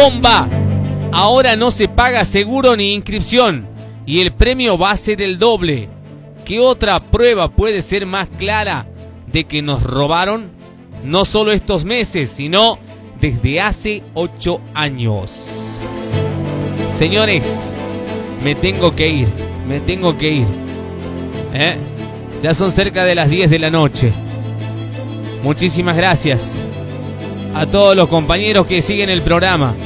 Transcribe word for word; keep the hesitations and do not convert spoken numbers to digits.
¡Bomba! Ahora no se paga seguro ni inscripción y el premio va a ser el doble. ¿Qué otra prueba puede ser más clara de que nos robaron? No solo estos meses, sino desde hace ocho años. Señores, me tengo que ir, me tengo que ir. ¿Eh? Ya son cerca de las diez de la noche. Muchísimas gracias a todos los compañeros que siguen el programa.